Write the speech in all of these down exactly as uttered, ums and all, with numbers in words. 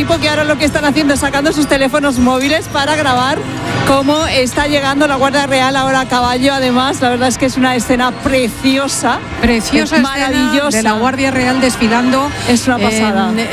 equipo que ahora lo que están haciendo es sacando sus teléfonos móviles para grabar cómo está llegando la Guardia Real ahora a caballo. Además, la verdad es que es una escena preciosa. Preciosa, maravillosa, de la Guardia Real desfilando. Es una pasada. En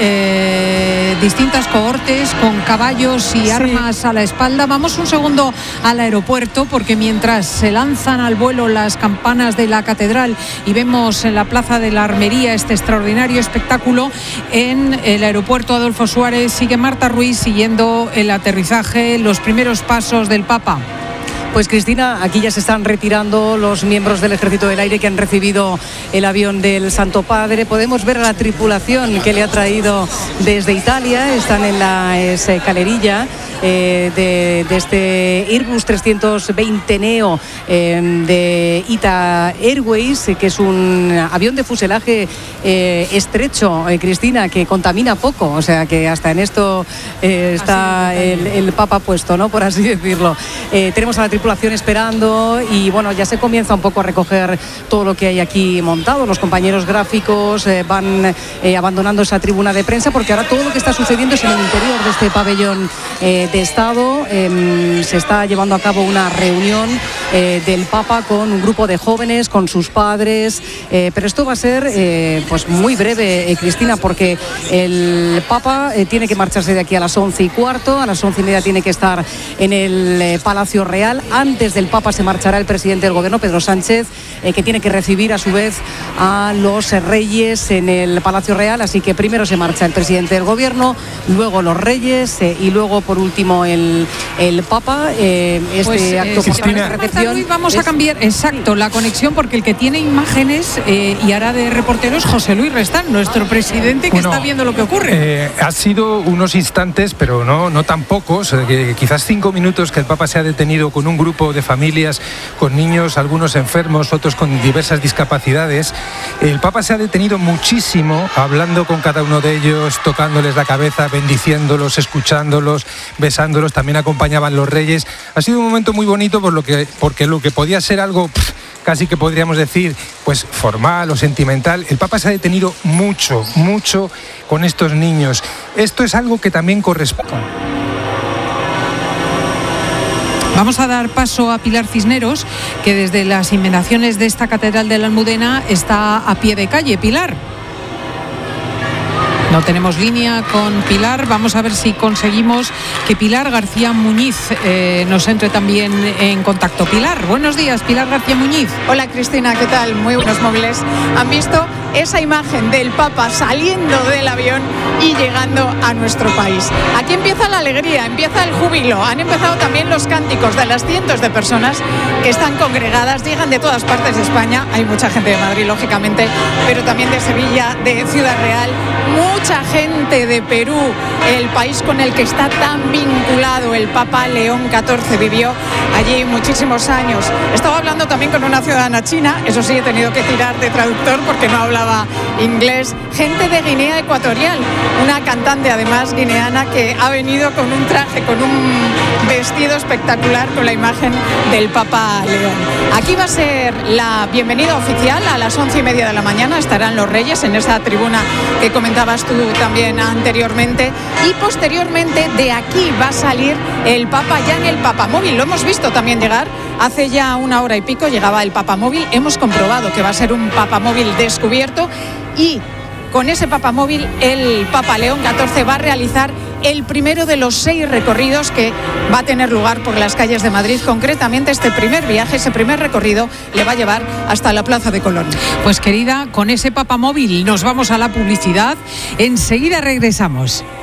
eh, distintas cohortes con caballos y armas sí. a la espalda. Vamos un segundo al aeropuerto, porque mientras se lanzan al vuelo las campanas de la catedral y vemos en la Plaza de la Armería este extraordinario espectáculo, en el aeropuerto Adolfo Suárez sigue Marta Ruiz siguiendo el aterrizaje, los primeros pasos del Papa. Pues Cristina, aquí ya se están retirando los miembros del Ejército del Aire que han recibido el avión del Santo Padre. Podemos ver a la tripulación que le ha traído desde Italia. Están en la escalerilla eh, de, de este Airbus trescientos veinte Neo eh, de Ita Airways, que es un avión de fuselaje eh, estrecho, eh, Cristina, que contamina poco. O sea que hasta en esto eh, está el, el Papa puesto, ¿no? Por así decirlo. Eh, tenemos a la tripulación tripulación esperando y bueno, ya se comienza un poco a recoger todo lo que hay aquí montado. Los compañeros gráficos eh, van eh, abandonando esa tribuna de prensa, porque ahora todo lo que está sucediendo es en el interior de este pabellón eh, de Estado. Eh, se está llevando a cabo una reunión eh, del Papa con un grupo de jóvenes, con sus padres, eh, pero esto va a ser eh, pues muy breve, eh, Cristina, porque el Papa eh, tiene que marcharse de aquí a las once y cuarto, a las once y media tiene que estar en el eh, Palacio Real. Antes del Papa se marchará el presidente del Gobierno, Pedro Sánchez, eh, que tiene que recibir a su vez a los reyes en el Palacio Real. Así que primero se marcha el presidente del Gobierno, luego los reyes eh, y luego por último el, el Papa. Eh, este pues, acto eh, de recepción. Luis, vamos es... a cambiar, exacto, la conexión, porque el que tiene imágenes eh, y hará de reportero es José Luis Restán, nuestro presidente, que bueno, está viendo lo que ocurre. Eh, ha sido unos instantes, pero no, no tan pocos, eh, quizás cinco minutos que el Papa se ha detenido con un grupo de familias, con niños, algunos enfermos, otros con diversas discapacidades. El Papa se ha detenido muchísimo hablando con cada uno de ellos, tocándoles la cabeza, bendiciéndolos, escuchándolos, besándolos. También acompañaban los reyes. Ha sido un momento muy bonito por lo que, porque lo que podía ser algo pff, casi que podríamos decir pues formal o sentimental, el Papa se ha detenido mucho, mucho con estos niños. Esto es algo que también corresponde. Vamos a dar paso a Pilar Cisneros, que desde las inmediaciones de esta Catedral de la Almudena está a pie de calle. Pilar. No tenemos línea con Pilar. Vamos a ver si conseguimos que Pilar García Muñiz eh, nos entre también en contacto. Pilar, buenos días, Pilar García Muñiz. Hola Cristina, ¿qué tal? Muy buenos móviles. Han visto esa imagen del Papa saliendo del avión y llegando a nuestro país. Aquí empieza la alegría, empieza el júbilo. Han empezado también los cánticos de las cientos de personas que están congregadas. Llegan de todas partes de España. Hay mucha gente de Madrid, lógicamente, pero también de Sevilla, de Ciudad Real. Mucha gente de Perú, el país con el que está tan vinculado el Papa. León catorce vivió allí muchísimos años. Estaba hablando también con una ciudadana china, eso sí, he tenido que tirar de traductor porque no hablaba inglés. Gente de Guinea Ecuatorial, una cantante además guineana que ha venido con un traje, con un vestido espectacular con la imagen del Papa León. Aquí va a ser la bienvenida oficial a las once y media de la mañana. Estarán los reyes en esa tribuna que comentabas tú también anteriormente, y posteriormente de aquí va a salir el Papa ya en el Papamóvil. Lo hemos visto también llegar hace ya una hora y pico, llegaba el Papamóvil. Hemos comprobado que va a ser un Papamóvil descubierto, y con ese Papamóvil el Papa León catorce va a realizar el primero de los seis recorridos que va a tener lugar por las calles de Madrid. Concretamente, este primer viaje, ese primer recorrido, le va a llevar hasta la Plaza de Colón. Pues querida, con ese Papamóvil nos vamos a la publicidad. Enseguida regresamos.